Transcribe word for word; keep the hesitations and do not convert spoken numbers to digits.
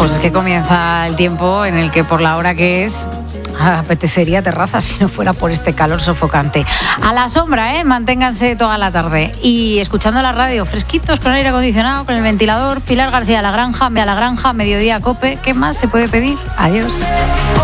Pues es que comienza el tiempo en el que por la hora que es apetecería terraza si no fuera por este calor sofocante. A la sombra, ¿eh? Manténganse toda la tarde. Y escuchando la radio, fresquitos, con aire acondicionado, con el ventilador. Pilar García, La Granja, a La Granja, Mediodía Cope. ¿Qué más se puede pedir? Adiós.